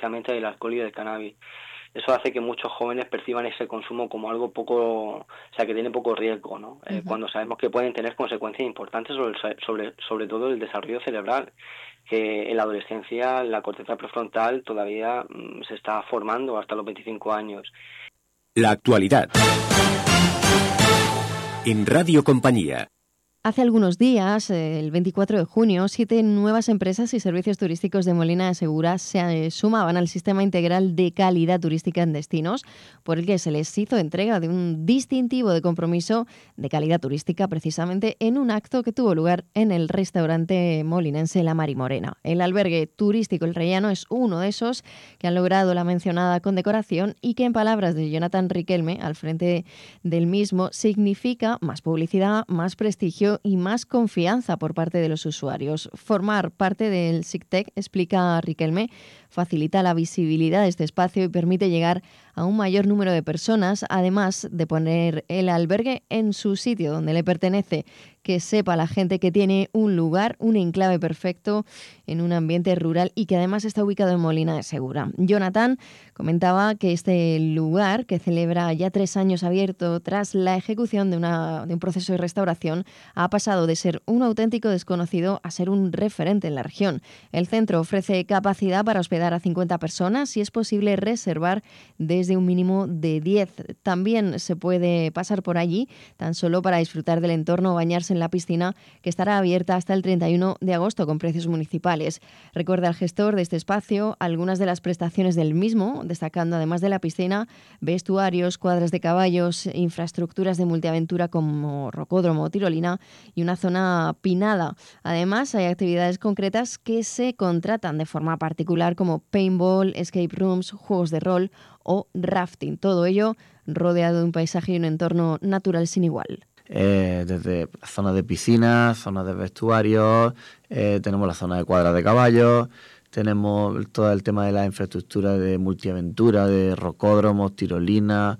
precisamente del alcohol y del cannabis. Eso hace que muchos jóvenes perciban ese consumo como algo poco, o sea, que tiene poco riesgo, ¿no? Cuando sabemos que pueden tener consecuencias importantes sobre todo el desarrollo cerebral, que en la adolescencia la corteza prefrontal todavía se está formando hasta los 25 años. La actualidad en Radio Compañía. Hace algunos días, el 24 de junio, 7 nuevas empresas y servicios turísticos de Molina de Segura se sumaban al Sistema Integral de Calidad Turística en Destinos, por el que se les hizo entrega de un distintivo de compromiso de calidad turística, precisamente en un acto que tuvo lugar en el restaurante molinense La Marimorena. El albergue turístico El Rellano es uno de esos que han logrado la mencionada condecoración y que, en palabras de Jonathan Riquelme, al frente del mismo, significa más publicidad, más prestigio y más confianza por parte de los usuarios. Formar parte del SICTEC, explica Riquelme, facilita la visibilidad de este espacio y permite llegar a un mayor número de personas, además de poner el albergue en su sitio donde le pertenece, que sepa la gente que tiene un lugar, un enclave perfecto en un ambiente rural y que además está ubicado en Molina de Segura. Jonathan comentaba que este lugar, que celebra ya 3 años abierto tras la ejecución de un proceso de restauración, ha pasado de ser un auténtico desconocido a ser un referente en la región. El centro ofrece capacidad para hospedar a 50 personas y es posible reservar desde un mínimo de 10. También se puede pasar por allí tan solo para disfrutar del entorno o bañarse en la piscina, que estará abierta hasta el 31 de agosto con precios municipales. Recuerda el gestor de este espacio algunas de las prestaciones del mismo, destacando además de la piscina, vestuarios, cuadras de caballos, infraestructuras de multiaventura como rocódromo o tirolina y una zona pinada. Además, hay actividades concretas que se contratan de forma particular como paintball, escape rooms, juegos de rol o rafting. Todo ello rodeado de un paisaje y un entorno natural sin igual. Desde zonas de piscinas, zonas de vestuarios, tenemos la zona de cuadras de caballos, tenemos todo el tema de la infraestructura de multiaventura, de rocódromos, tirolinas,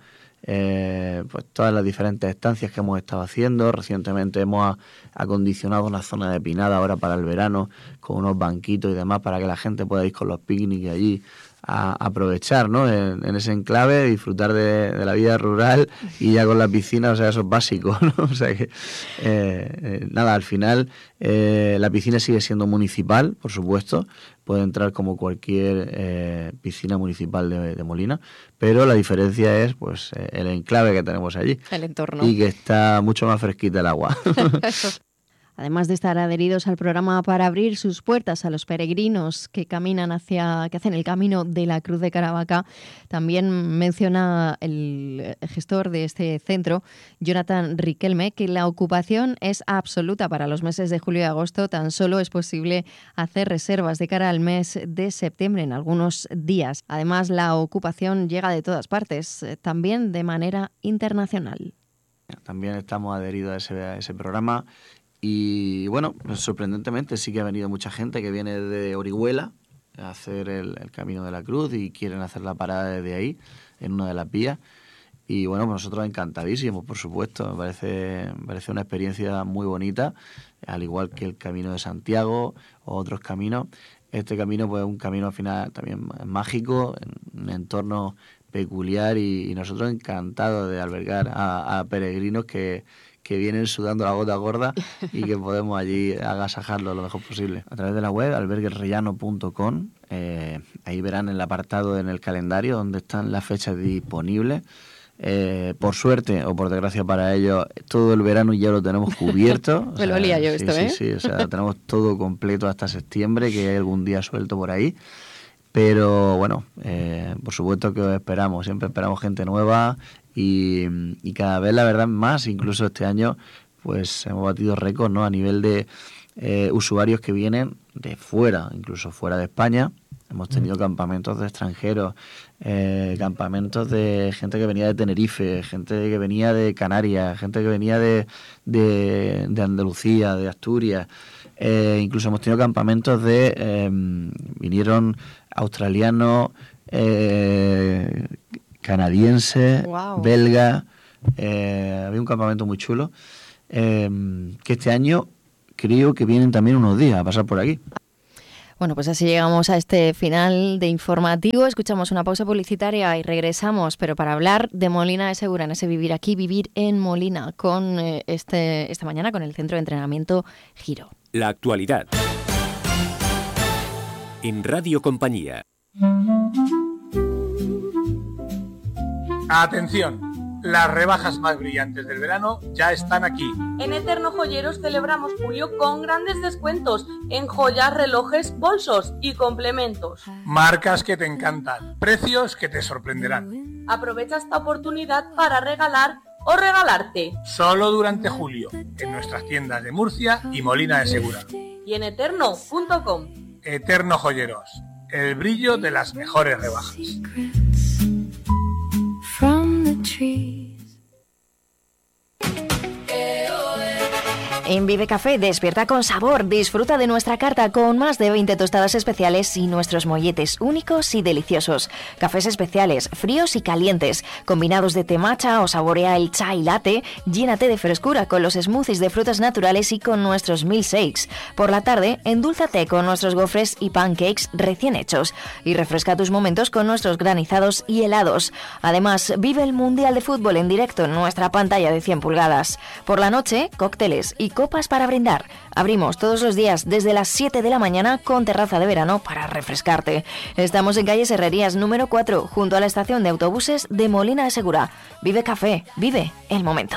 pues todas las diferentes estancias que hemos estado haciendo. Recientemente hemos acondicionado una zona de pinada ahora para el verano con unos banquitos y demás para que la gente pueda ir con los picnics allí a aprovechar, ¿no? En ese enclave, disfrutar de la vida rural y ya con la piscina, o sea, eso es básico, ¿no? O sea que, nada, al final la piscina sigue siendo municipal, por supuesto, puede entrar como cualquier piscina municipal de Molina, pero la diferencia es pues el enclave que tenemos allí. El entorno. Y que está mucho más fresquita el agua. Además de estar adheridos al programa para abrir sus puertas a los peregrinos que hacen el camino de la Cruz de Caravaca, también menciona el gestor de este centro, Jonathan Riquelme, que la ocupación es absoluta para los meses de julio y agosto. Tan solo es posible hacer reservas de cara al mes de septiembre en algunos días. Además, la ocupación llega de todas partes, también de manera internacional. También estamos adheridos a ese programa. Y bueno, sorprendentemente sí que ha venido mucha gente que viene de Orihuela a hacer el Camino de la Cruz y quieren hacer la parada desde ahí, en una de las vías. Y bueno, pues nosotros encantadísimos, por supuesto. Me parece una experiencia muy bonita, al igual que el Camino de Santiago o otros caminos. Este camino pues es un camino al final también mágico, en un entorno peculiar y nosotros encantados de albergar a peregrinos que vienen sudando la gota gorda y que podemos allí agasajarlo lo mejor posible. A través de la web, alberguerrellano.com, ahí verán el apartado en el calendario donde están las fechas disponibles. Por suerte o por desgracia para ellos, todo el verano ya lo tenemos cubierto. Me lo olía yo esto, ¿eh? Sí, o sea, tenemos todo completo hasta septiembre, que hay algún día suelto por ahí. Pero bueno, por supuesto que os esperamos, siempre esperamos gente nueva y cada vez la verdad más, incluso este año pues hemos batido récords, ¿no? A nivel de usuarios que vienen de fuera, incluso fuera de España. Hemos tenido campamentos de extranjeros, campamentos de gente que venía de Tenerife, gente que venía de Canarias, gente que venía de Andalucía, de Asturias. Incluso hemos tenido campamentos vinieron australianos, canadienses, wow, belgas. Había un campamento muy chulo que este año creo que vienen también unos días a pasar por aquí. Bueno, pues así llegamos a este final de informativo. Escuchamos una pausa publicitaria y regresamos, pero para hablar de Molina de Segura, en ese Vivir Aquí, Vivir en Molina, con esta mañana con el Centro de Entrenamiento Giro. La actualidad. En Radio Compañía. Atención, las rebajas más brillantes del verano ya están aquí. En Eterno Joyeros celebramos julio con grandes descuentos en joyas, relojes, bolsos y complementos. Marcas que te encantan, precios que te sorprenderán. Aprovecha esta oportunidad para regalar o regalarte. Solo durante julio, en nuestras tiendas de Murcia y Molina de Segura. Y en eterno.com. Eterno Joyeros, el brillo de las mejores rebajas. En Vive Café, despierta con sabor. Disfruta de nuestra carta con más de 20 tostadas especiales y nuestros molletes únicos y deliciosos. Cafés especiales, fríos y calientes, combinados de té matcha o saborea el chai latte. Llénate de frescura con los smoothies de frutas naturales y con nuestros milkshakes. Por la tarde, endúlzate con nuestros gofres y pancakes recién hechos. Y refresca tus momentos con nuestros granizados y helados. Además, vive el Mundial de Fútbol en directo en nuestra pantalla de 100 pulgadas. Por la noche, cócteles y copas para brindar. Abrimos todos los días desde las 7 de la mañana con terraza de verano para refrescarte. Estamos en calle Herrerías número 4, junto a la estación de autobuses de Molina de Segura. Vive Café, vive el momento.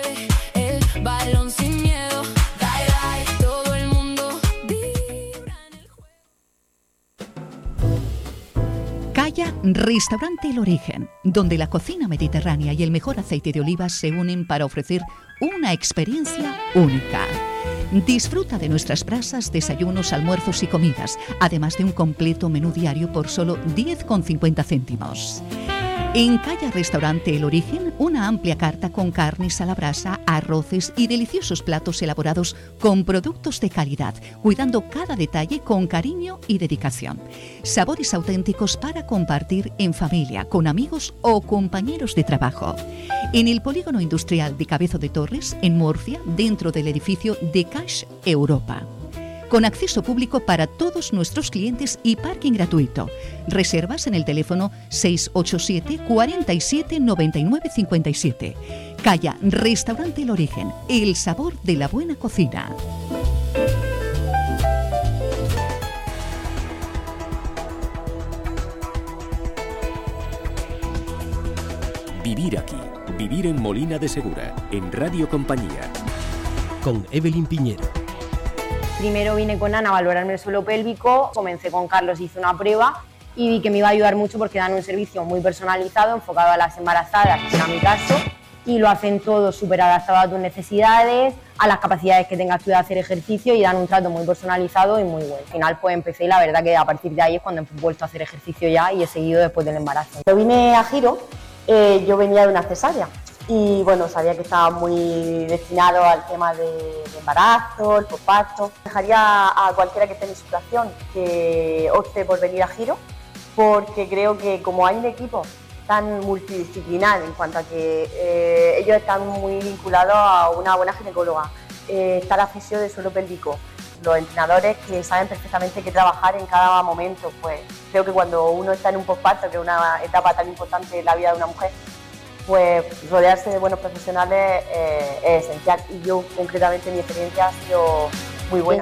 Calla Restaurante El Origen, donde la cocina mediterránea y el mejor aceite de oliva se unen para ofrecer una experiencia única. Disfruta de nuestras brasas, desayunos, almuerzos y comidas, además de un completo menú diario por solo 10,50 céntimos. En Calla Restaurante El Origen, una amplia carta con carnes a la brasa, arroces y deliciosos platos elaborados con productos de calidad, cuidando cada detalle con cariño y dedicación. Sabores auténticos para compartir en familia, con amigos o compañeros de trabajo. En el Polígono Industrial de Cabezo de Torres, en Murcia, dentro del edificio de Cash Europa. Con acceso público para todos nuestros clientes y parking gratuito. Reservas en el teléfono 687 47 99 57. Calla Restaurante El Origen, el sabor de la buena cocina. Vivir Aquí, vivir en Molina de Segura, en Radio Compañía. Con Evelyn Piñero. Primero vine con Ana a valorarme el suelo pélvico, comencé con Carlos, hice una prueba y vi que me iba a ayudar mucho porque dan un servicio muy personalizado, enfocado a las embarazadas, que era mi caso, y lo hacen todo súper adaptado a tus necesidades, a las capacidades que tengas tú de hacer ejercicio y dan un trato muy personalizado y muy bueno. Al final pues empecé y la verdad que a partir de ahí es cuando he vuelto a hacer ejercicio ya y he seguido después del embarazo. Cuando vine a Giro, yo venía de una cesárea. Y bueno, sabía que estaba muy destinado al tema de embarazo, el posparto. Dejaría a cualquiera que esté en mi situación que opte por venir a Giro, porque creo que como hay un equipo tan multidisciplinar en cuanto a que ellos están muy vinculados a una buena ginecóloga, está la fisio de suelo pélvico, los entrenadores que saben perfectamente qué trabajar en cada momento, pues creo que cuando uno está en un posparto, que es una etapa tan importante en la vida de una mujer, pues rodearse de buenos profesionales es esencial y yo concretamente mi experiencia ha sido muy buena.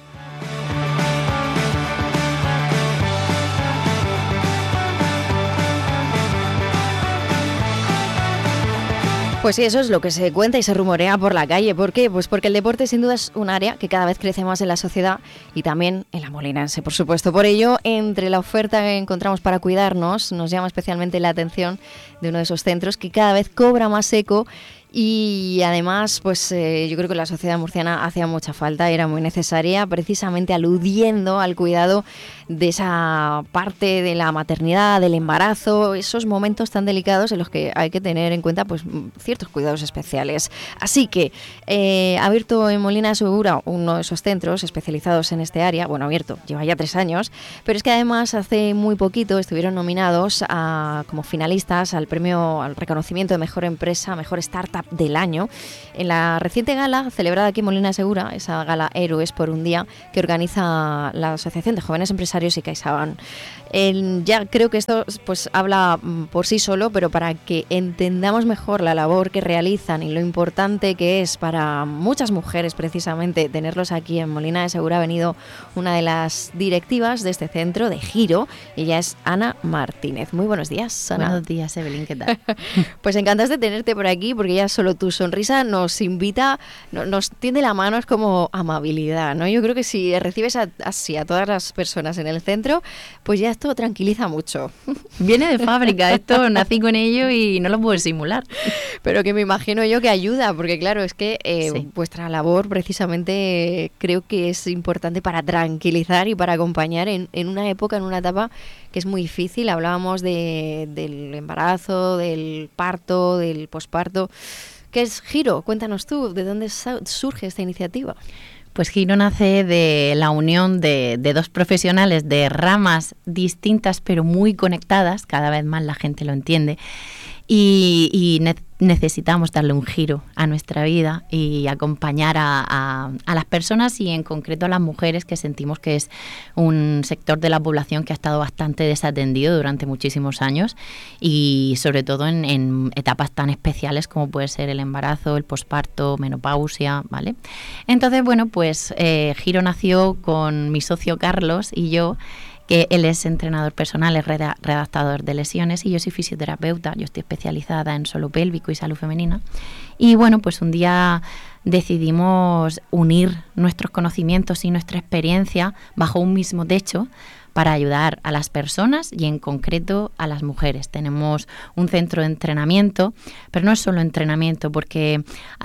Pues sí, eso es lo que se cuenta y se rumorea por la calle. ¿Por qué? Pues porque el deporte sin duda es un área que cada vez crece más en la sociedad y también en la molinense, por supuesto. Por ello, entre la oferta que encontramos para cuidarnos, nos llama especialmente la atención de uno de esos centros que cada vez cobra más eco. Y además, pues yo creo que la sociedad murciana hacía mucha falta, era muy necesaria, precisamente aludiendo al cuidado de esa parte de la maternidad, del embarazo, esos momentos tan delicados en los que hay que tener en cuenta pues ciertos cuidados especiales. Así que ha abierto en Molina de Segura uno de esos centros especializados en este área, bueno, abierto, lleva ya 3 años, pero es que además hace muy poquito estuvieron nominados como finalistas al premio, al reconocimiento de mejor empresa, mejor startup startup del año. En la reciente gala celebrada aquí en Molina de Segura, esa gala Héroes por un Día, que organiza la Asociación de Jóvenes Empresarios y CaixaBank. Ya creo que esto pues habla por sí solo, pero para que entendamos mejor la labor que realizan y lo importante que es para muchas mujeres precisamente tenerlos aquí en Molina de Segura, ha venido una de las directivas de este centro, de Giro. Ella es Ana Martínez. Muy buenos días, Ana. Buenos días, Evelyn, ¿qué tal? Pues encantadas de tenerte por aquí, porque ya solo tu sonrisa nos invita, nos tiende la mano, es como amabilidad, ¿no? Yo creo que si recibes así a todas las personas en el centro, pues ya esto tranquiliza mucho. Viene de fábrica, esto nací con ello y no lo puedo simular. Pero que me imagino yo que ayuda, porque claro, es que sí. Vuestra labor precisamente creo que es importante para tranquilizar y para acompañar en una época, en una etapa que es muy difícil. Hablábamos del embarazo, del parto, del posparto. ¿Qué es Giro? Cuéntanos tú, ¿de dónde surge esta iniciativa? Pues Giro nace de la unión de dos profesionales de ramas distintas pero muy conectadas, cada vez más la gente lo entiende, y necesitamos darle un giro a nuestra vida y acompañar a las personas y en concreto a las mujeres, que sentimos que es un sector de la población que ha estado bastante desatendido durante muchísimos años y sobre todo en etapas tan especiales como puede ser el embarazo, el posparto, menopausia, ¿vale? Entonces, bueno, pues Giro nació con mi socio Carlos y yo, que él es entrenador personal, es redactador de lesiones y yo soy fisioterapeuta, yo estoy especializada en suelo pélvico y salud femenina. Y bueno, pues un día decidimos unir nuestros conocimientos y nuestra experiencia bajo un mismo techo para ayudar a las personas y en concreto a las mujeres. Tenemos un centro de entrenamiento, pero no es solo entrenamiento, porque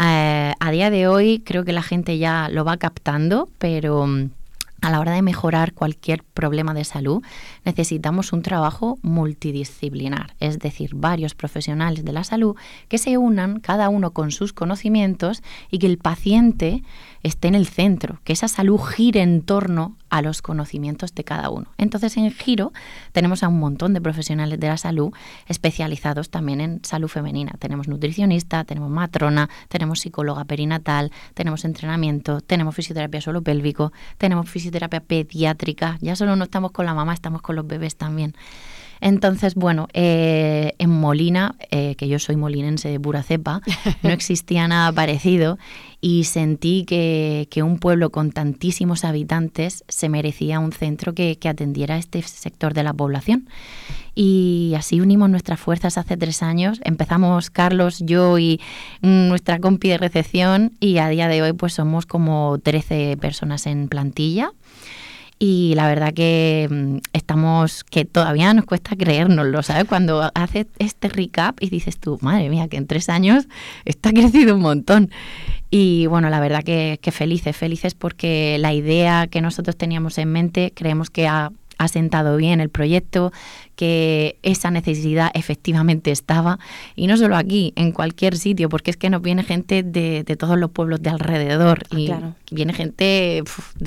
a día de hoy creo que la gente ya lo va captando, pero a la hora de mejorar cualquier problema de salud necesitamos un trabajo multidisciplinar, es decir, varios profesionales de la salud que se unan cada uno con sus conocimientos y que el paciente esté en el centro, que esa salud gire en torno a los conocimientos de cada uno. Entonces en Giro tenemos a un montón de profesionales de la salud especializados también en salud femenina. Tenemos nutricionista, tenemos matrona, tenemos psicóloga perinatal, tenemos entrenamiento, tenemos fisioterapia suelo pélvico, tenemos fisioterapia pediátrica. Ya solo no estamos con la mamá, estamos con los bebés también. Entonces, bueno, en Molina, que yo soy molinense de pura cepa, no existía nada parecido y sentí que un pueblo con tantísimos habitantes se merecía un centro que atendiera a este sector de la población. Y así unimos nuestras fuerzas hace 3 años. Empezamos Carlos, yo y nuestra compi de recepción y a día de hoy pues somos como 13 personas en plantilla. Y la verdad que que todavía nos cuesta creérnoslo, ¿sabes? Cuando haces este recap y dices tú, madre mía, que en 3 años esto ha crecido un montón. Y bueno, la verdad que felices porque la idea que nosotros teníamos en mente creemos que ha sentado bien el proyecto, que esa necesidad efectivamente estaba, y no solo aquí, en cualquier sitio, porque es que nos viene gente de todos los pueblos de alrededor y claro, viene gente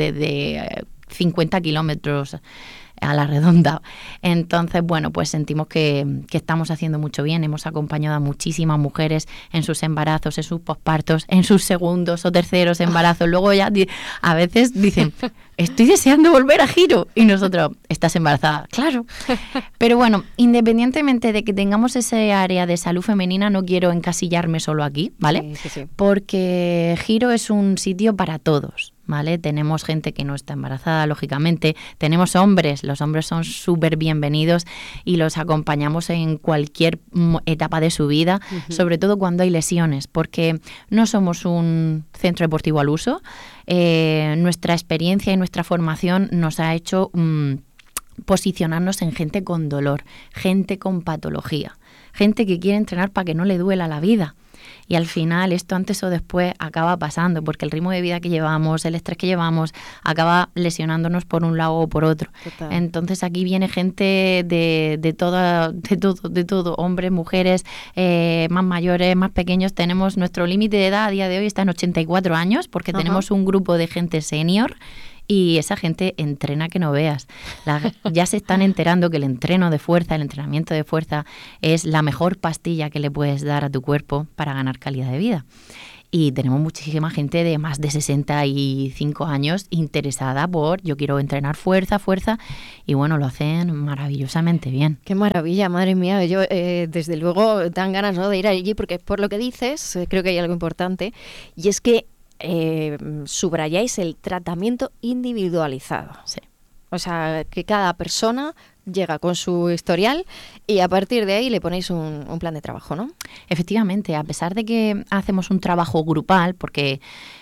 de 50 kilómetros a la redonda. Entonces, bueno, pues sentimos que estamos haciendo mucho bien. Hemos acompañado a muchísimas mujeres en sus embarazos, en sus pospartos, en sus segundos o terceros embarazos. Luego ya a veces dicen, estoy deseando volver a Giro. Y nosotros, ¿estás embarazada? Claro. Pero bueno, independientemente de que tengamos ese área de salud femenina, no quiero encasillarme solo aquí, ¿vale? Sí. Porque Giro es un sitio para todos, ¿vale? Tenemos gente que no está embarazada, lógicamente. Tenemos hombres, los hombres son súper bienvenidos y los acompañamos en cualquier etapa de su vida, sobre todo cuando hay lesiones, porque no somos un centro deportivo al uso. Nuestra experiencia y nuestra formación nos ha hecho posicionarnos en gente con dolor, gente con patología, gente que quiere entrenar para que no le duela la vida. Y al final esto antes o después acaba pasando, porque el ritmo de vida que llevamos, el estrés que llevamos, acaba lesionándonos por un lado o por otro. Total. Entonces aquí viene gente de todo, hombres, mujeres, más mayores, más pequeños. Tenemos nuestro límite de edad a día de hoy está en 84 años, porque tenemos un grupo de gente senior y esa gente entrena que no veas. Ya se están enterando que el entreno de fuerza, el entrenamiento de fuerza es la mejor pastilla que le puedes dar a tu cuerpo para ganar calidad de vida. Y tenemos muchísima gente de más de 65 años interesada por, yo quiero entrenar fuerza, y bueno, lo hacen maravillosamente bien. Qué maravilla, madre mía. Yo, desde luego, dan ganas, ¿no?, de ir allí, porque por lo que dices, creo que hay algo importante, y es que subrayáis el tratamiento individualizado. Sí. O sea, que cada persona llega con su historial y a partir de ahí le ponéis un plan de trabajo, ¿no? Efectivamente, a pesar de que hacemos un trabajo grupal, porque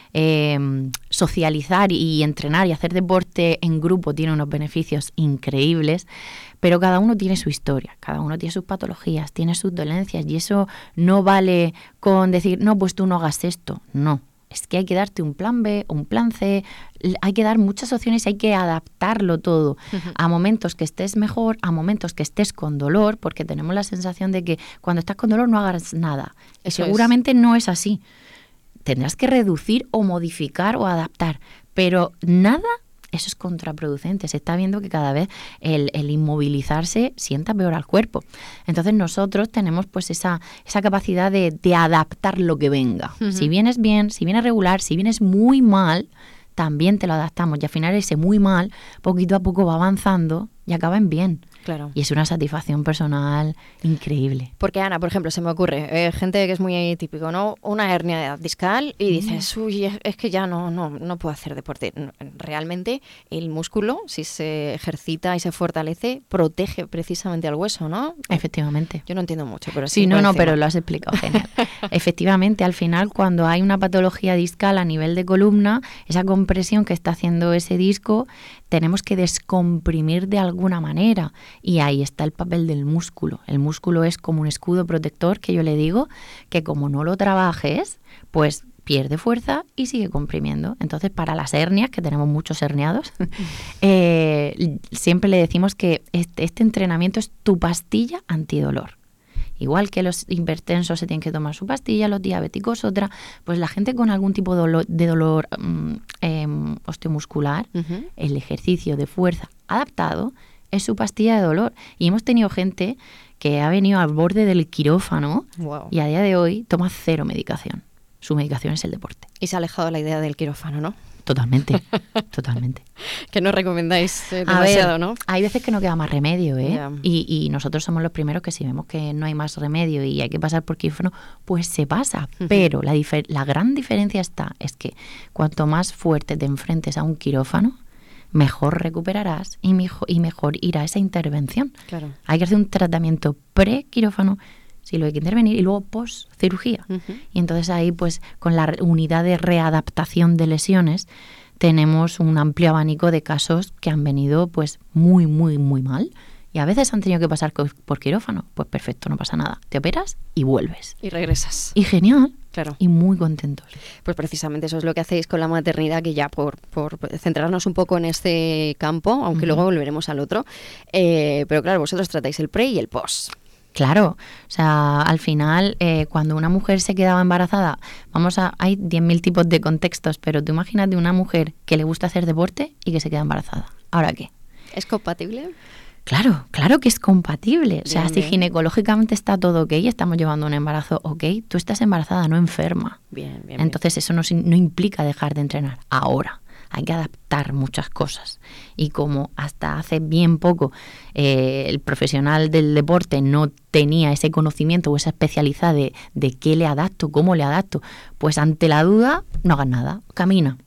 socializar y entrenar y hacer deporte en grupo tiene unos beneficios increíbles, pero cada uno tiene su historia, cada uno tiene sus patologías, tiene sus dolencias, y eso no vale con decir, no, pues tú no hagas esto, no. Es que hay que darte un plan B, un plan C, hay que dar muchas opciones, hay que adaptarlo todo a momentos que estés mejor, a momentos que estés con dolor, porque tenemos la sensación de que cuando estás con dolor no hagas nada. Y seguramente no es así. Tendrás que reducir o modificar o adaptar, pero nada, eso es contraproducente. Se está viendo que cada vez el inmovilizarse sienta peor al cuerpo. Entonces nosotros tenemos pues esa capacidad de adaptar lo que venga. Si vienes bien, si vienes regular, si vienes muy mal, también te lo adaptamos. Y al final ese muy mal, poquito a poco va avanzando y acaba en bien. Claro. Y es una satisfacción personal increíble. Porque, Ana, por ejemplo, se me ocurre, gente que es muy típico, ¿no? Una hernia discal y dices, uy, es que ya no puedo hacer deporte. Realmente el músculo, si se ejercita y se fortalece, protege precisamente al hueso, ¿no? Efectivamente. Yo no entiendo mucho, pero sí. No, pero lo has explicado genial. Efectivamente, al final, cuando hay una patología discal a nivel de columna, esa compresión que está haciendo ese disco, tenemos que descomprimir de alguna manera. Y ahí está el papel del músculo. El músculo es como un escudo protector, que yo le digo, que como no lo trabajes, pues pierde fuerza y sigue comprimiendo. Entonces, para las hernias, que tenemos muchos herniados, siempre le decimos que este entrenamiento es tu pastilla antidolor. Igual que los hipertensos se tienen que tomar su pastilla, los diabéticos otra, pues la gente con algún tipo de dolor osteomuscular, el ejercicio de fuerza adaptado es su pastilla de dolor. Y hemos tenido gente que ha venido al borde del quirófano y a día de hoy toma 0 medicación. Su medicación es el deporte. Y se ha alejado la idea del quirófano, ¿no? Totalmente, totalmente. Que no recomendáis demasiado, ¿no? Hay veces que no queda más remedio, ¿eh? Yeah. Y nosotros somos los primeros que si vemos que no hay más remedio y hay que pasar por quirófano, pues se pasa. Pero la gran diferencia es que cuanto más fuerte te enfrentes a un quirófano, mejor recuperarás y mejor irá esa intervención. Claro. Hay que hacer un tratamiento pre-quirófano, si lo hay que intervenir, y luego post-cirugía. Y entonces ahí, pues, con la unidad de readaptación de lesiones, tenemos un amplio abanico de casos que han venido, pues, muy, muy, muy mal. Y a veces han tenido que pasar por quirófano. Pues perfecto, no pasa nada. Te operas y vuelves. Y regresas. Y genial. Claro. Y muy contentos. Pues precisamente eso es lo que hacéis con la maternidad, que ya por centrarnos un poco en este campo, aunque luego volveremos al otro. Pero claro, vosotros tratáis el pre y el post. Claro, o sea, al final, cuando una mujer se quedaba embarazada, hay 10.000 tipos de contextos, pero tú imagínate una mujer que le gusta hacer deporte y que se queda embarazada. ¿Ahora qué? ¿Es compatible? Claro que es compatible. O sea, bien, si ginecológicamente está todo ok, estamos llevando un embarazo ok, tú estás embarazada, no enferma. Bien. Entonces eso no implica dejar de entrenar. Ahora hay que adaptar muchas cosas. Y como hasta hace bien poco el profesional del deporte no tenía ese conocimiento o esa especialidad de qué le adapto, cómo le adapto, pues ante la duda no hagas nada, camina.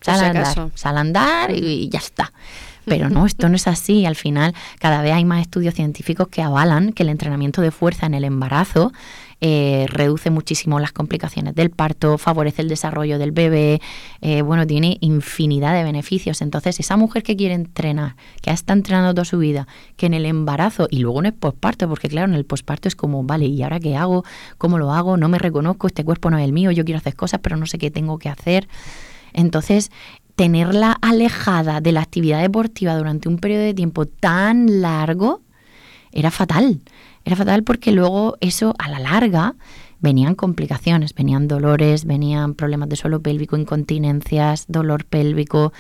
Sal a andar y ya está. Pero no, esto no es así. Al final, cada vez hay más estudios científicos que avalan que el entrenamiento de fuerza en el embarazo reduce muchísimo las complicaciones del parto, favorece el desarrollo del bebé, tiene infinidad de beneficios. Entonces, esa mujer que quiere entrenar, que ha estado entrenando toda su vida, que en el embarazo, y luego en el posparto, porque claro, en el posparto es como, vale, ¿y ahora qué hago? ¿Cómo lo hago? No me reconozco, este cuerpo no es el mío, yo quiero hacer cosas, pero no sé qué tengo que hacer. Entonces, tenerla alejada de la actividad deportiva durante un periodo de tiempo tan largo era fatal. Era fatal porque luego eso, a la larga, venían complicaciones, venían dolores, venían problemas de suelo pélvico, incontinencias, dolor pélvico.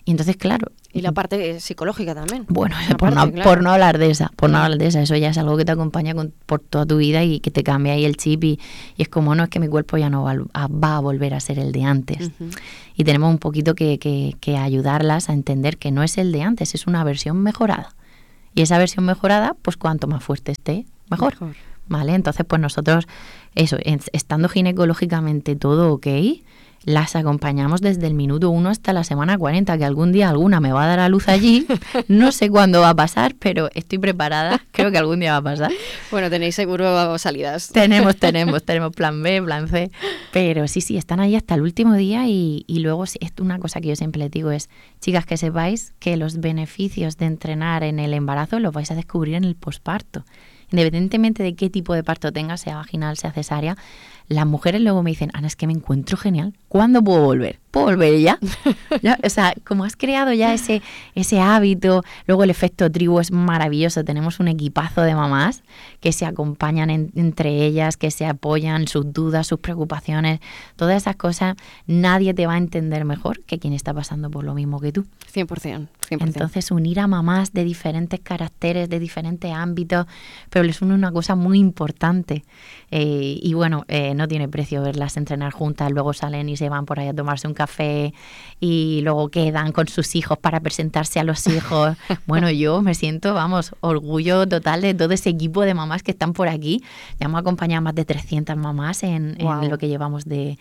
Y entonces, claro... Y la parte psicológica también. Bueno, por no hablar de esa, eso ya es algo que te acompaña por toda tu vida y que te cambia ahí el chip y es como, no, es que mi cuerpo ya no va a volver a ser el de antes. Y tenemos un poquito que ayudarlas a entender que no es el de antes, es una versión mejorada. Y esa versión mejorada, pues cuanto más fuerte esté, mejor. ¿Vale? Entonces, pues nosotros, eso, estando ginecológicamente todo ok, las acompañamos desde el minuto 1 hasta la semana 40, que algún día alguna me va a dar a luz allí. No sé cuándo va a pasar, pero estoy preparada. Creo que algún día va a pasar. Bueno, tenéis seguro salidas. Tenemos plan B, plan C. Pero sí, están ahí hasta el último día y luego es una cosa que yo siempre les digo es, chicas, que sepáis que los beneficios de entrenar en el embarazo los vais a descubrir en el posparto. Independientemente de qué tipo de parto tenga, sea vaginal, sea cesárea, las mujeres luego me dicen, Ana, es que me encuentro genial. ¿Cuándo puedo volver? ¿Puedo volver ya? ¿Ya? O sea, como has creado ya ese hábito, luego el efecto tribu es maravilloso. Tenemos un equipazo de mamás que se acompañan entre ellas, que se apoyan sus dudas, sus preocupaciones, todas esas cosas. Nadie te va a entender mejor que quien está pasando por lo mismo que tú. 100%. Entonces, unir a mamás de diferentes caracteres, de diferentes ámbitos, pero les une una cosa muy importante. Y bueno, no tiene precio verlas entrenar juntas, luego salen y se van por ahí a tomarse un café y luego quedan con sus hijos para presentarse a los hijos. Bueno, yo me siento, orgullo total de todo ese equipo de mamás que están por aquí. Ya hemos acompañado a más de 300 mamás en lo que llevamos de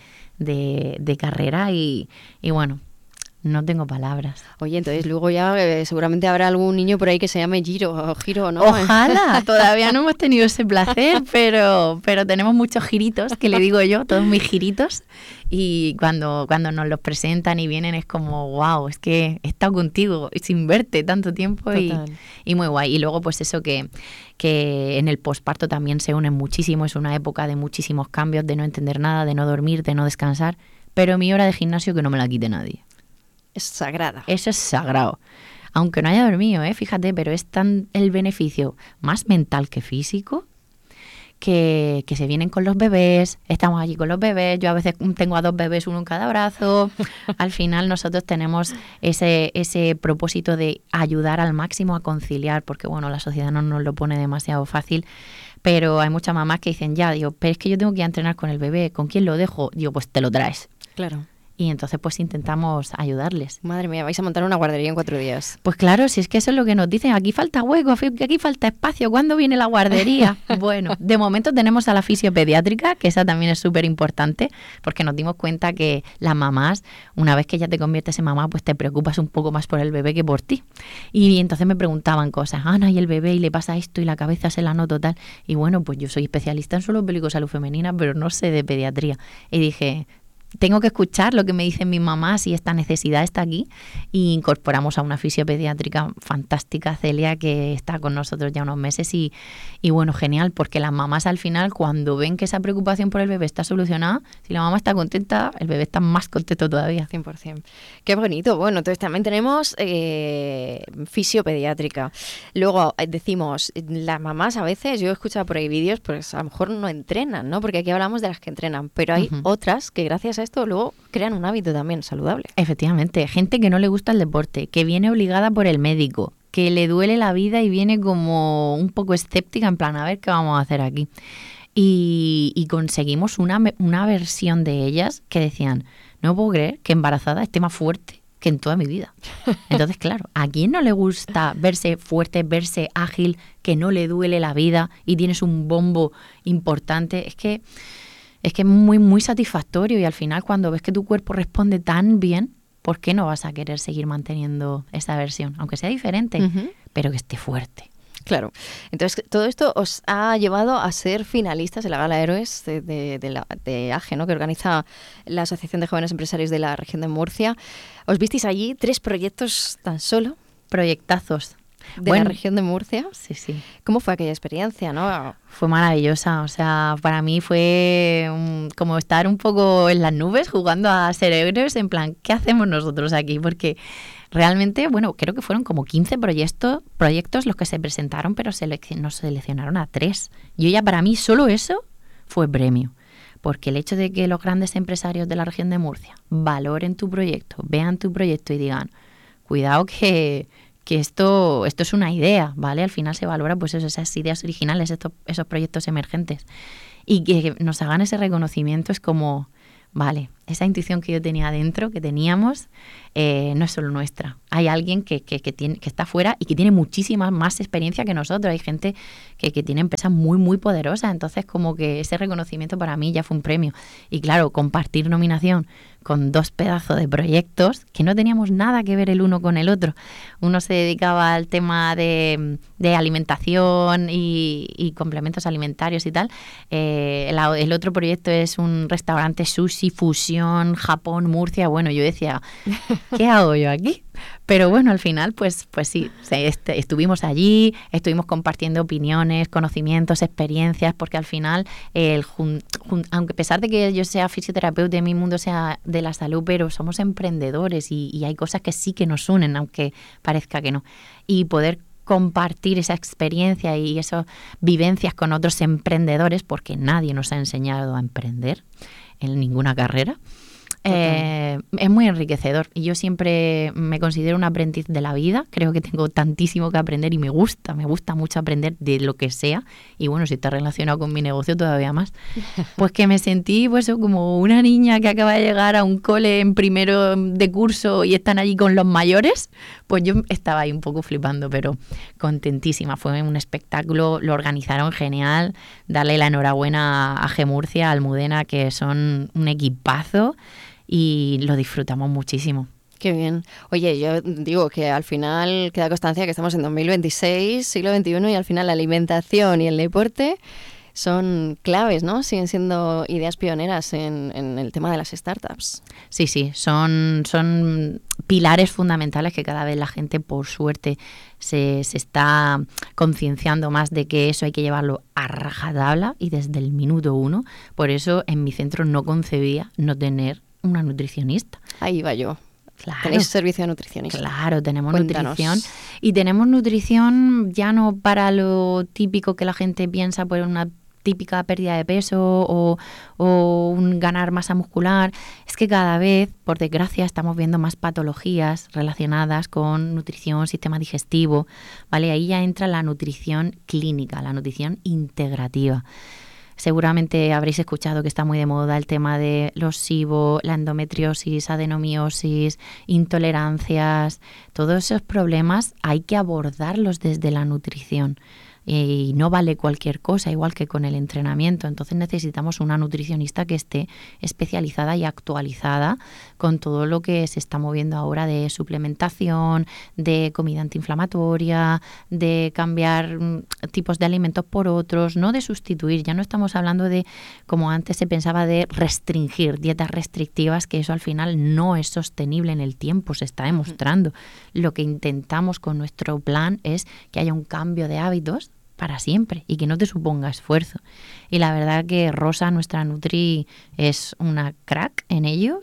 carrera y bueno, no tengo palabras. Oye, entonces luego ya seguramente habrá algún niño por ahí que se llame Giro o Giro, ¿no? Ojalá, todavía no hemos tenido ese placer, pero tenemos muchos giritos, que le digo yo, todos mis giritos, y cuando nos los presentan y vienen es como, wow, es que he estado contigo sin verte tanto tiempo y muy guay. Y luego pues eso que en el posparto también se unen muchísimo, es una época de muchísimos cambios, de no entender nada, de no dormir, de no descansar, pero mi hora de gimnasio que no me la quite nadie. Es sagrada. Eso es sagrado. Aunque no haya dormido, fíjate, pero es tan el beneficio más mental que físico que se vienen con los bebés, estamos allí con los bebés, yo a veces tengo a 2 bebés, uno en cada brazo. Al final nosotros tenemos ese propósito de ayudar al máximo a conciliar, porque bueno, la sociedad no nos lo pone demasiado fácil. Pero hay muchas mamás que dicen, pero es que yo tengo que ir a entrenar con el bebé, ¿con quién lo dejo? Digo, pues te lo traes. Claro. Y entonces pues intentamos ayudarles. Madre mía, vais a montar una guardería en 4 días. Pues claro, si es que eso es lo que nos dicen, aquí falta hueco, aquí falta espacio, ¿cuándo viene la guardería? Bueno, de momento tenemos a la fisiopediátrica, que esa también es súper importante, porque nos dimos cuenta que las mamás, una vez que ya te conviertes en mamá, pues te preocupas un poco más por el bebé que por ti. Y entonces me preguntaban cosas, Ana, y el bebé, y le pasa esto, y la cabeza se la nota tal. Y bueno, pues yo soy especialista en suelo pélvico, salud femenina, pero no sé de pediatría. Y dije, tengo que escuchar lo que me dicen mis mamás y esta necesidad está aquí, y incorporamos a una fisiopediátrica fantástica, Celia, que está con nosotros ya unos meses y bueno, genial, porque las mamás al final cuando ven que esa preocupación por el bebé está solucionada, si la mamá está contenta, el bebé está más contento todavía. 100%. Qué bonito. Bueno, entonces también tenemos fisiopediátrica. Luego decimos, las mamás a veces, yo he escuchado por ahí vídeos, pues a lo mejor no entrenan, ¿no? Porque aquí hablamos de las que entrenan, pero hay otras que gracias a esto luego crean un hábito también saludable. Efectivamente, gente que no le gusta el deporte, que viene obligada por el médico, que le duele la vida y viene como un poco escéptica en plan, a ver qué vamos a hacer aquí. Y conseguimos una versión de ellas que decían, no puedo creer que embarazada esté más fuerte que en toda mi vida. Entonces, claro, ¿a quién no le gusta verse fuerte, verse ágil, que no le duele la vida y tienes un bombo importante? Es que es muy, muy satisfactorio y al final cuando ves que tu cuerpo responde tan bien, ¿por qué no vas a querer seguir manteniendo esa versión? Aunque sea diferente, pero que esté fuerte. Claro. Entonces, todo esto os ha llevado a ser finalistas en la Gala Héroes de AGE, ¿no? Que organiza la Asociación de Jóvenes Empresarios de la región de Murcia. Os visteis allí 3 proyectos tan solo. Proyectazos. De la región de Murcia. Sí, sí. ¿Cómo fue aquella experiencia, no? Fue maravillosa, o sea, para mí fue como estar un poco en las nubes jugando a ser héroes, en plan, ¿qué hacemos nosotros aquí? Porque realmente, bueno, creo que fueron como 15 proyectos los que se presentaron, pero nos seleccionaron a 3. Yo ya para mí solo eso fue premio. Porque el hecho de que los grandes empresarios de la región de Murcia valoren tu proyecto, vean tu proyecto y digan, cuidado que esto es una idea, ¿vale? Al final se valora pues eso, esas ideas originales, esos proyectos emergentes. Y que nos hagan ese reconocimiento es como, vale, esa intuición que yo tenía dentro, que teníamos, no es solo nuestra. Hay alguien que está fuera y que tiene muchísima más experiencia que nosotros. Hay gente que tiene empresas muy, muy poderosas. Entonces, como que ese reconocimiento para mí ya fue un premio. Y claro, compartir nominación con 2 pedazos de proyectos que no teníamos nada que ver el uno con el otro. Uno se dedicaba al tema de alimentación y complementos alimentarios y tal. El otro proyecto es un restaurante sushi fusión Japón, Murcia. Bueno, yo decía, ¿qué hago yo aquí? Pero bueno, al final, pues sí, estuvimos allí, estuvimos compartiendo opiniones, conocimientos, experiencias, porque al final, aunque a pesar de que yo sea fisioterapeuta y mi mundo sea de la salud, pero somos emprendedores y hay cosas que sí que nos unen, aunque parezca que no. Y poder compartir esa experiencia y esas vivencias con otros emprendedores, porque nadie nos ha enseñado a emprender en ninguna carrera. Es muy enriquecedor y yo siempre me considero un aprendiz de la vida. Creo que tengo tantísimo que aprender y me gusta mucho aprender de lo que sea. Y bueno, si está relacionado con mi negocio todavía más. Pues que me sentí pues como una niña que acaba de llegar a un cole en primero de curso y están allí con los mayores. Pues yo estaba ahí un poco flipando, pero contentísima. Fue un espectáculo, lo organizaron genial. Darle la enhorabuena a G Murcia, a Almudena, que son un equipazo. Y lo disfrutamos muchísimo. Qué bien. Oye, yo digo que al final queda constancia que estamos en 2026, siglo XXI, y al final la alimentación y el deporte son claves, ¿no? Siguen siendo ideas pioneras en el tema de las startups. Sí, son pilares fundamentales que cada vez la gente, por suerte, se está concienciando más de que eso hay que llevarlo a rajatabla y desde el minuto 1. Por eso en mi centro no concebía no tener una nutricionista. Ahí va yo. Claro. ¿Tenéis servicio de nutricionista? Claro, tenemos Cuéntanos. nutrición. Y tenemos nutrición ya no para lo típico que la gente piensa por una típica pérdida de peso o un ganar masa muscular. Es que cada vez, por desgracia, estamos viendo más patologías relacionadas con nutrición, sistema digestivo, ¿vale? Ahí ya entra la nutrición clínica, la nutrición integrativa. Seguramente habréis escuchado que está muy de moda el tema de los SIBO, la endometriosis, adenomiosis, intolerancias. Todos esos problemas hay que abordarlos desde la nutrición. Y no vale cualquier cosa, igual que con el entrenamiento. Entonces necesitamos una nutricionista que esté especializada y actualizada con todo lo que se está moviendo ahora de suplementación, de comida antiinflamatoria, de cambiar tipos de alimentos por otros, no de sustituir. Ya no estamos hablando de, como antes se pensaba, de restringir, dietas restrictivas, que eso al final no es sostenible en el tiempo, se está demostrando. Lo que intentamos con nuestro plan es que haya un cambio de hábitos para siempre y que no te suponga esfuerzo. Y la verdad que Rosa, nuestra Nutri, es una crack en ello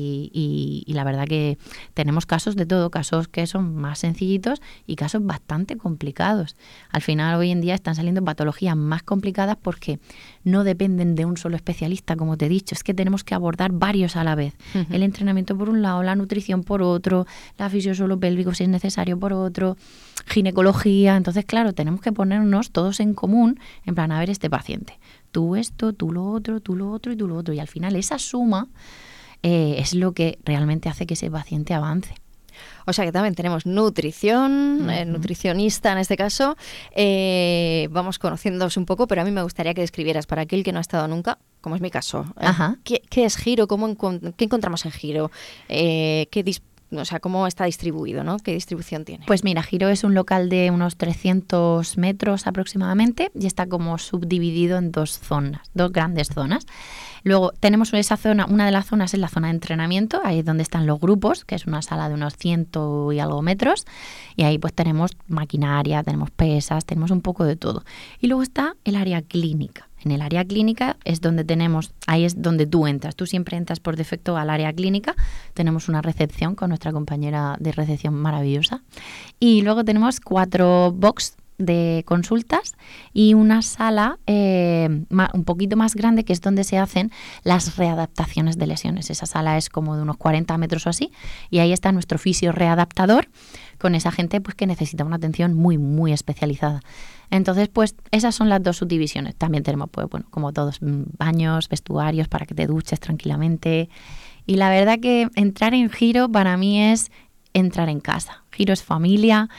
y la verdad que tenemos casos de todo, casos que son más sencillitos y casos bastante complicados. Al final hoy en día están saliendo patologías más complicadas porque no dependen de un solo especialista, como te he dicho, es que tenemos que abordar varios a la vez. Uh-huh. El entrenamiento por un lado, la nutrición por otro, la fisio pélvico si es necesario por otro, ginecología. Entonces, claro, tenemos que ponernos todos en común, en plan, a ver, este paciente, tú esto, tú lo otro, tú lo otro y tú lo otro. Y al final esa suma es lo que realmente hace que ese paciente avance. O sea que también tenemos nutrición, nutricionista en este caso. Vamos conociéndoos un poco, pero a mí me gustaría que describieras para aquel que no ha estado nunca, como es mi caso, ¿qué es Giro? ¿Qué encontramos en Giro? O sea, ¿cómo está distribuido, ¿no? ¿Qué distribución tiene? Pues mira, Giro es un local de unos 300 metros aproximadamente y está como subdividido en dos grandes zonas. Luego tenemos esa zona, una de las zonas es la zona de entrenamiento, ahí es donde están los grupos, que es una sala de unos 100 y algo metros, y ahí pues tenemos maquinaria, tenemos pesas, tenemos un poco de todo. Y luego está el área clínica. En el área clínica es donde ahí es donde tú entras. Tú siempre entras por defecto al área clínica. Tenemos una recepción con nuestra compañera de recepción maravillosa. Y luego tenemos 4 box de consultas y una sala un poquito más grande, que es donde se hacen las readaptaciones de lesiones. Esa sala es como de unos 40 metros o así, y ahí está nuestro fisio readaptador con esa gente pues que necesita una atención muy, muy especializada. Entonces, pues esas son las 2 subdivisiones. También tenemos, pues bueno, como todos, baños, vestuarios para que te duches tranquilamente. Y la verdad que entrar en Giro para mí es entrar en casa. Giro es familia,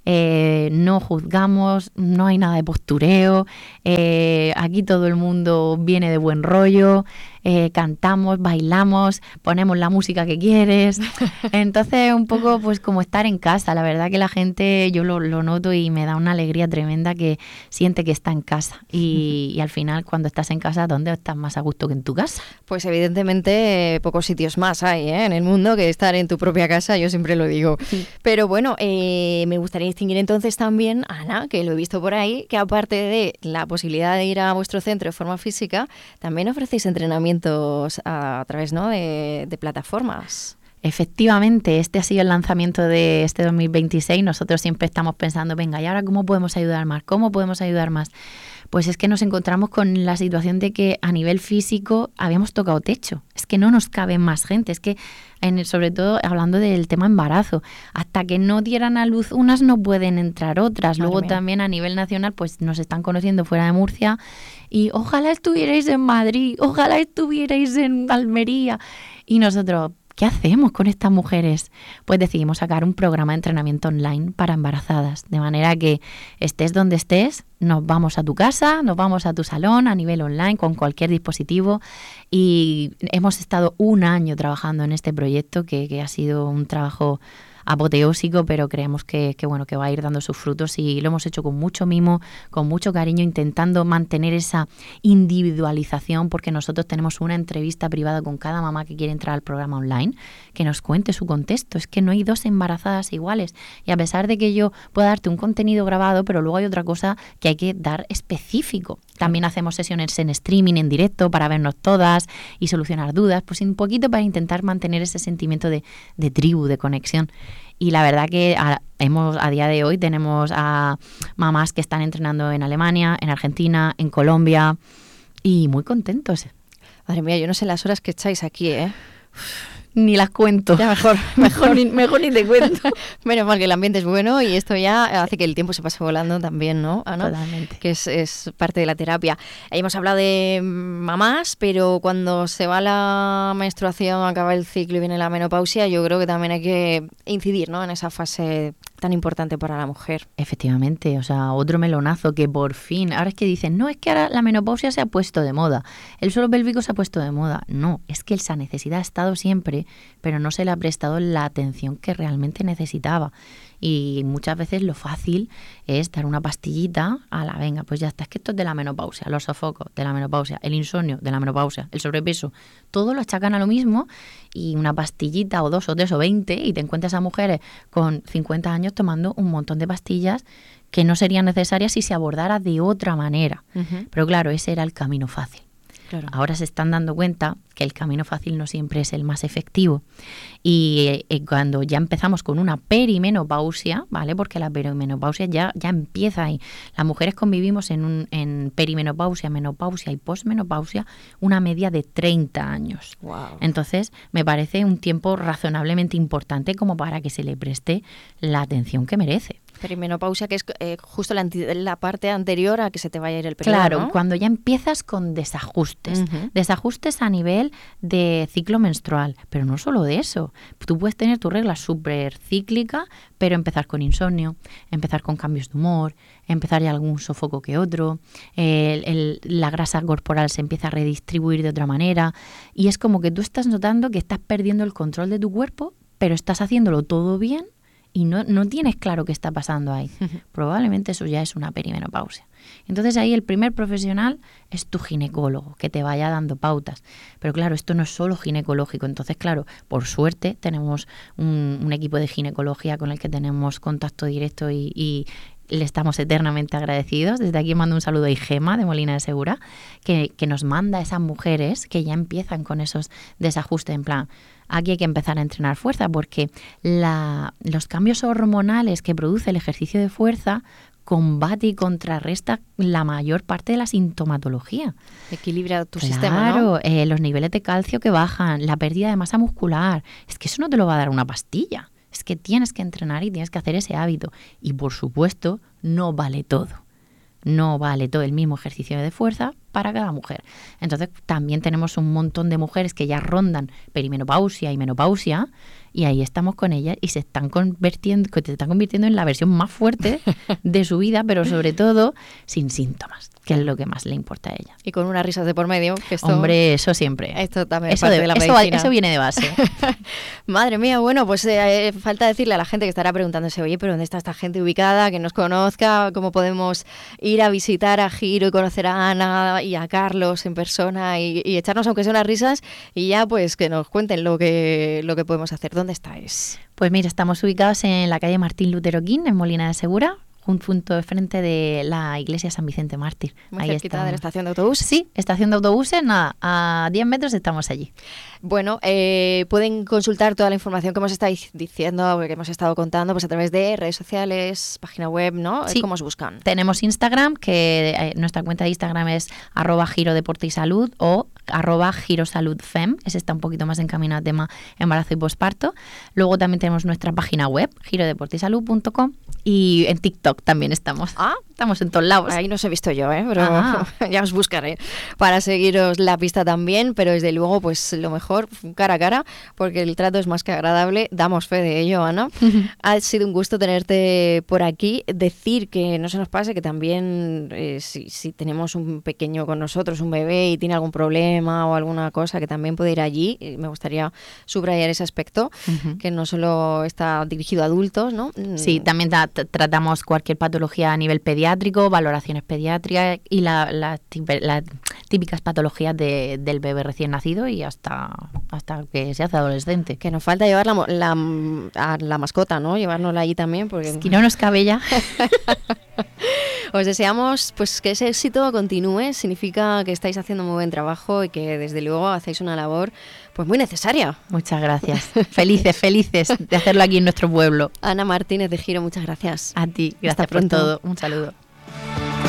no juzgamos, no hay nada de postureo, aquí todo el mundo viene de buen rollo, cantamos, bailamos, ponemos la música que quieres. Entonces un poco pues como estar en casa. La verdad que la gente, yo lo noto y me da una alegría tremenda, que siente que está en casa. Y al final, cuando estás en casa, ¿dónde estás más a gusto que en tu casa? Pues evidentemente pocos sitios más hay en el mundo que estar en tu propia casa, yo siempre lo digo. Sí. Pero bueno, me gustaría distinguir entonces también, Ana, que lo he visto por ahí, que aparte de la posibilidad de ir a vuestro centro de forma física, también ofrecéis entrenamientos a través, ¿no?, de plataformas. Efectivamente, este ha sido el lanzamiento de este 2026. Nosotros siempre estamos pensando, venga, ¿y ahora cómo podemos ayudar más? ¿Cómo podemos ayudar más? Pues es que nos encontramos con la situación de que a nivel físico habíamos tocado techo. Es que no nos cabe más gente. Es que, sobre todo hablando del tema embarazo, hasta que no dieran a luz unas no pueden entrar otras. Luego también a nivel nacional pues nos están conociendo fuera de Murcia y ojalá estuvierais en Madrid, ojalá estuvierais en Almería. Y nosotros, ¿qué hacemos con estas mujeres? Pues decidimos sacar un programa de entrenamiento online para embarazadas, de manera que estés donde estés, nos vamos a tu casa, nos vamos a tu salón a nivel online con cualquier dispositivo, y hemos estado 1 año trabajando en este proyecto que ha sido un trabajo apoteósico, pero creemos que bueno, que va a ir dando sus frutos, y lo hemos hecho con mucho mimo, con mucho cariño, intentando mantener esa individualización, porque nosotros tenemos una entrevista privada con cada mamá que quiere entrar al programa online, que nos cuente su contexto. Es que no hay 2 embarazadas iguales, y a pesar de que yo pueda darte un contenido grabado, pero luego hay otra cosa que hay que dar específico. También hacemos sesiones en streaming, en directo, para vernos todas y solucionar dudas, pues un poquito para intentar mantener ese sentimiento de tribu, de conexión. Y la verdad que a día de hoy tenemos a mamás que están entrenando en Alemania, en Argentina, en Colombia, y muy contentos. Madre mía, yo no sé las horas que echáis aquí, ¿eh? Ni las cuento. Ya mejor ni te cuento. Menos mal que el ambiente es bueno, y esto ya hace que el tiempo se pase volando también, ¿no, Ana? Totalmente. Que es parte de la terapia. Hemos hablado de mamás, pero cuando se va la menstruación, acaba el ciclo y viene la menopausia, yo creo que también hay que incidir, ¿no?, en esa fase tan importante para la mujer. Efectivamente, o sea, otro melonazo que por fin, ahora es que dicen, no, es que ahora la menopausia se ha puesto de moda, el suelo pélvico se ha puesto de moda. No, es que esa necesidad ha estado siempre, pero no se le ha prestado la atención que realmente necesitaba. Y muchas veces lo fácil es dar una pastillita venga, pues ya está, es que esto es de la menopausia, los sofocos de la menopausia, el insomnio de la menopausia, el sobrepeso, todo lo achacan a lo mismo, y una pastillita o 2 o 3 o 20 y te encuentras a mujeres con 50 años tomando un montón de pastillas que no serían necesarias si se abordara de otra manera. Uh-huh. Pero claro, ese era el camino fácil. Claro. Ahora se están dando cuenta que el camino fácil no siempre es el más efectivo, y cuando ya empezamos con una perimenopausia, ¿vale? Porque la perimenopausia ya empieza ahí. Las mujeres convivimos en perimenopausia, menopausia y posmenopausia una media de 30 años. Wow. Entonces me parece un tiempo razonablemente importante como para que se le preste la atención que merece. Perimenopausia, que es justo la parte anterior a que se te vaya a ir el periodo, claro, ¿no? Cuando ya empiezas con desajustes. Uh-huh. Desajustes a nivel de ciclo menstrual, pero no solo de eso. Tú puedes tener tu regla súper cíclica, pero empezar con insomnio, empezar con cambios de humor, empezar ya algún sofoco que otro, la grasa corporal se empieza a redistribuir de otra manera, y es como que tú estás notando que estás perdiendo el control de tu cuerpo, pero estás haciéndolo todo bien, y no tienes claro qué está pasando ahí. Probablemente eso ya es una perimenopausia. Entonces ahí el primer profesional es tu ginecólogo, que te vaya dando pautas. Pero claro, esto no es solo ginecológico. Entonces, claro, por suerte tenemos un equipo de ginecología con el que tenemos contacto directo y le estamos eternamente agradecidos. Desde aquí mando un saludo a Igema de Molina de Segura, que nos manda a esas mujeres que ya empiezan con esos desajustes, en plan, aquí hay que empezar a entrenar fuerza, porque los cambios hormonales que produce el ejercicio de fuerza combate y contrarresta la mayor parte de la sintomatología. Equilibra tu sistema, ¿no? Los niveles de calcio que bajan, la pérdida de masa muscular. Es que eso no te lo va a dar una pastilla. Es que tienes que entrenar y tienes que hacer ese hábito. Y por supuesto, no vale todo. No vale todo el mismo ejercicio de fuerza para cada mujer. Entonces también tenemos un montón de mujeres que ya rondan perimenopausia y menopausia, y ahí estamos con ellas y se están convirtiendo en la versión más fuerte de su vida, pero sobre todo sin síntomas, que es lo que más le importa a ella. Y con unas risas de por medio. Que esto, hombre, eso siempre. Esto también es parte de la medicina. Eso viene de base. Madre mía, bueno, pues falta decirle a la gente que estará preguntándose, oye, pero ¿dónde está esta gente ubicada, que nos conozca? ¿Cómo podemos ir a visitar a Giro y conocer a Ana y a Carlos en persona y echarnos aunque sea unas risas y ya pues que nos cuenten lo que podemos hacer? ¿Dónde estáis? Pues mira, estamos ubicados en la calle Martín Lutero King, en Molina de Segura, un punto de frente de la iglesia San Vicente Mártir. Muy ahí cerquita de la estación de autobuses. Sí, estación de autobuses, nada, a 10 metros estamos allí. Bueno, pueden consultar toda la información que hemos estado diciendo, que hemos estado contando, pues a través de redes sociales, página web, ¿no? Sí. ¿Cómo os buscan? Tenemos Instagram, que nuestra cuenta de Instagram es @girodeportesalud o @girosaludfem. Ese está un poquito más encaminado a tema embarazo y posparto. Luego también tenemos nuestra página web, girodeportesalud.com, y en TikTok también estamos. Estamos en todos lados. Ahí no os he visto yo, pero ya os buscaré para seguiros la pista también, pero desde luego pues lo mejor cara a cara, porque el trato es más que agradable. Damos fe de ello, Ana. Ha sido un gusto tenerte por aquí. Decir que no se nos pase que también si tenemos un pequeño con nosotros, un bebé, y tiene algún problema o alguna cosa, que también puede ir allí. Me gustaría subrayar ese aspecto, que no solo está dirigido a adultos, ¿no? Sí, también tratamos cualquier patología a nivel pediátrico, valoraciones pediátricas y las típicas patologías del bebé recién nacido y hasta que se hace adolescente. Que nos falta llevar a la mascota, ¿no? Llevárnosla allí también, porque es que no nos cabe ya. Os deseamos pues que ese éxito continúe. Significa que estáis haciendo muy buen trabajo y que desde luego hacéis una labor pues muy necesaria. Muchas gracias. Felices de hacerlo aquí en nuestro pueblo. Ana Martínez de Giro, muchas gracias. A ti, gracias por todo. Un saludo.